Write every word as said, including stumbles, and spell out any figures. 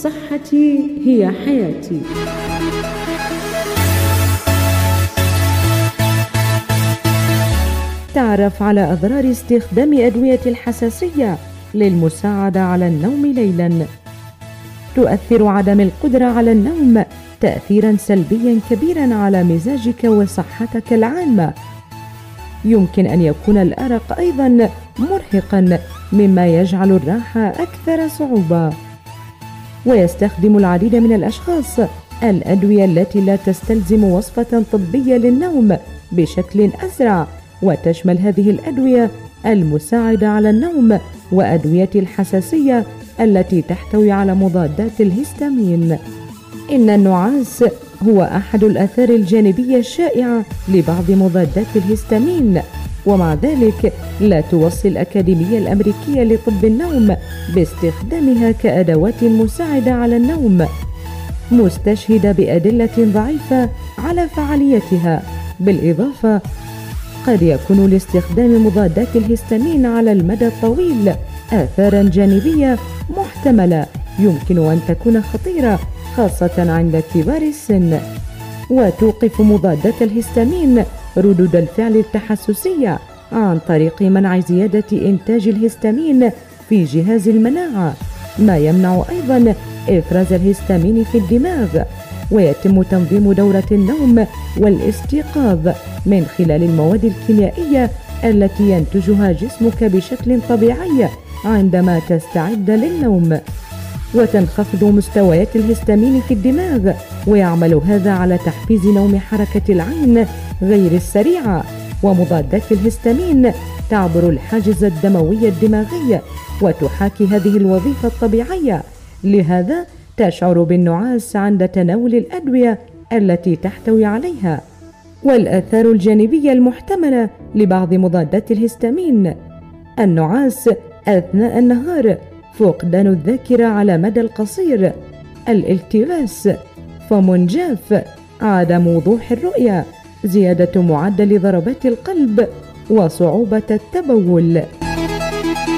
صحتي هي حياتي. تعرف على أضرار استخدام أدوية الحساسية للمساعدة على النوم ليلاً. تؤثر عدم القدرة على النوم تأثيراً سلبياً كبيراً على مزاجك وصحتك العامة. يمكن أن يكون الأرق أيضاً مرهقاً مما يجعل الراحة أكثر صعوبة. ويستخدم العديد من الأشخاص الأدوية التي لا تستلزم وصفة طبية للنوم بشكل أسرع، وتشمل هذه الأدوية المساعدة على النوم وأدوية الحساسية التي تحتوي على مضادات الهستامين. إن النعاس هو أحد الآثار الجانبية الشائعة لبعض مضادات الهستامين، ومع ذلك لا توصي الأكاديمية الأمريكية لطب النوم باستخدامها كأدوات مساعدة على النوم، مستشهدة بأدلة ضعيفة على فعاليتها. بالإضافة قد يكون لاستخدام مضادات الهستامين على المدى الطويل آثاراً جانبية محتملة يمكن أن تكون خطيرة خاصة عند كبار السن. وتوقف مضادات الهستامين ردود الفعل التحسسية عن طريق منع زيادة إنتاج الهستامين في جهاز المناعة، ما يمنع أيضاً إفراز الهستامين في الدماغ. ويتم تنظيم دورة النوم والاستيقاظ من خلال المواد الكيميائية التي ينتجها جسمك بشكل طبيعي عندما تستعد للنوم. وتنخفض مستويات الهستامين في الدماغ، ويعمل هذا على تحفيز نوم حركة العين غير السريعة. ومضادات الهستامين تعبر الحاجز الدموي الدماغي وتحاكي هذه الوظيفة الطبيعية، لهذا تشعر بالنعاس عند تناول الأدوية التي تحتوي عليها. والآثار الجانبية المحتملة لبعض مضادات الهستامين: النعاس أثناء النهار، فقدان الذاكرة على مدى القصير، الالتواس، فم جاف، عدم وضوح الرؤية، زيادة معدل ضربات القلب، وصعوبة التبول.